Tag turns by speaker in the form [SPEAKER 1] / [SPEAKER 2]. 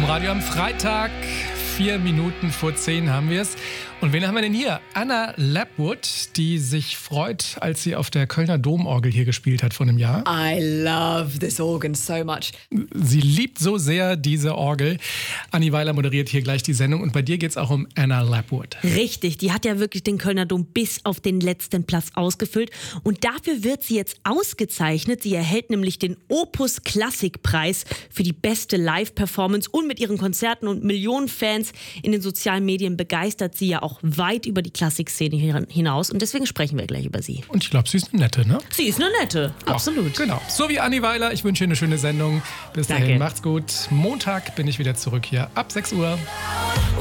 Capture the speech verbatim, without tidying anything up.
[SPEAKER 1] Domradio am Freitag. Vier Minuten vor zehn haben wir es. Und wen haben wir denn hier? Anna Lapwood, die sich freut, als sie auf der Kölner Domorgel hier gespielt hat vor einem Jahr.
[SPEAKER 2] I love this organ so much.
[SPEAKER 1] Sie liebt so sehr diese Orgel. Anni Weiler moderiert hier gleich die Sendung. Und bei dir geht es auch um Anna Lapwood.
[SPEAKER 3] Richtig, die hat ja wirklich den Kölner Dom bis auf den letzten Platz ausgefüllt. Und dafür wird sie jetzt ausgezeichnet. Sie erhält nämlich den Opus Klassik-Preis für die beste Live-Performance. Und mit ihren Konzerten und Millionen Fans in den sozialen Medien begeistert sie ja auch weit über die Klassikszene hinaus. Und deswegen sprechen wir gleich über sie.
[SPEAKER 1] Und ich glaube, sie ist eine nette, ne?
[SPEAKER 3] Sie ist eine nette,
[SPEAKER 1] Ja,
[SPEAKER 3] absolut.
[SPEAKER 1] Genau. So wie Anni Weiler. Ich wünsche Ihnen eine schöne Sendung. Bis dahin,
[SPEAKER 3] Danke.
[SPEAKER 1] macht's gut. Montag bin ich wieder zurück hier ab sechs Uhr.